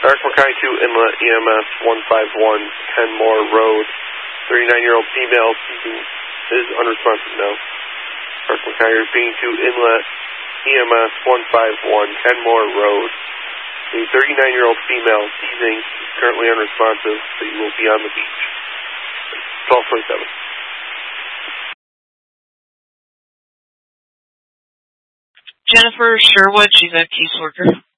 Eric Mackay to Inlet EMS 151 Kenmore Road. 39-year-old female seizing is unresponsive now. Eric Mackay being to Inlet EMS 151 Kenmore Road. A 39-year-old female seizing is currently unresponsive, so you will be on the beach. 12:47. Jennifer Sherwood, she's a caseworker.